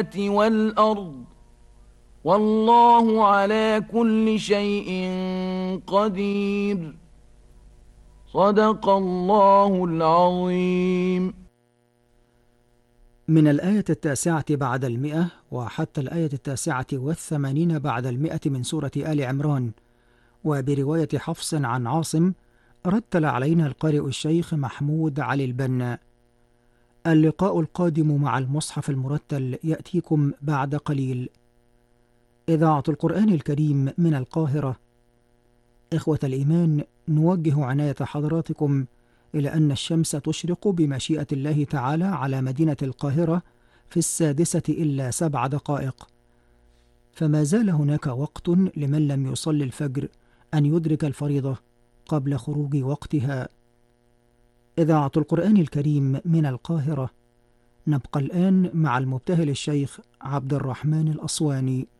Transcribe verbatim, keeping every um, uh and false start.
والأرض والله على كل شيء قدير. صدق الله العظيم. من الآية التاسعة بعد المئة وحتى الآية التاسعة والثمانين بعد المئة من سورة آل عمران، وبرواية حفص عن عاصم، رتل علينا القارئ الشيخ محمود علي البنا. اللقاء القادم مع المصحف المرتل يأتيكم بعد قليل. إذاعة القرآن الكريم من القاهرة. إخوة الإيمان، نوجه عناية حضراتكم إلى أن الشمس تشرق بمشيئة الله تعالى على مدينة القاهرة في السادسة إلا سبع دقائق، فما زال هناك وقت لمن لم يصلي الفجر أن يدرك الفريضة قبل خروج وقتها. إذاعة القرآن الكريم من القاهرة. نبقى الآن مع المبتهل الشيخ عبد الرحمن الأصواني.